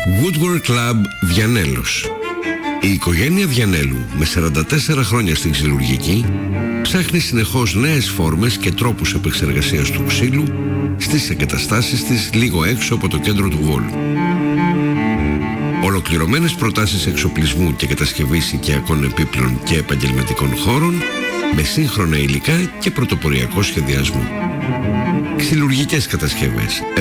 Woodwork Club Διανέλος. Η οικογένεια Διανέλου, με 44 χρόνια στην ξυλουργική, ψάχνει συνεχώς νέες φόρμες και τρόπους επεξεργασίας του ξύλου στις εγκαταστάσεις της λίγο έξω από το κέντρο του Βόλου. Ολοκληρωμένες προτάσεις εξοπλισμού και κατασκευής οικιακών επίπλων και επαγγελματικών χώρων, με σύγχρονα υλικά και πρωτοποριακό σχεδιασμό. Ξυλουργικές κατασκευές,